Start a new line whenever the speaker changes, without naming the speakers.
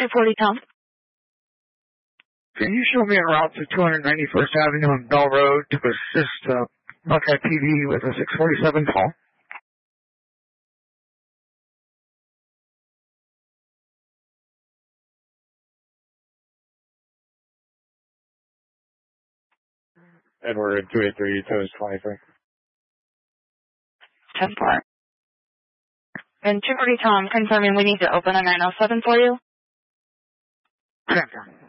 240 Tom.
Can you show me a route to 291st Avenue and Bell Road to assist Buckeye PD with a 647 call?
Edward 283, Toast 23.
10-4. And 240 Tom, confirming we need to open a 907 for you.
10-4.